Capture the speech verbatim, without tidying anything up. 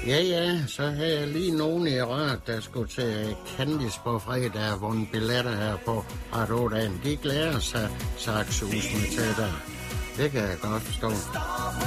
Ja, ja, så havde jeg lige nogen i røret, der skulle til Candice på fredag og vundet billetter her på Radiodagen. De glæder sig, Saxhus med til der. Det kan jeg godt forstå.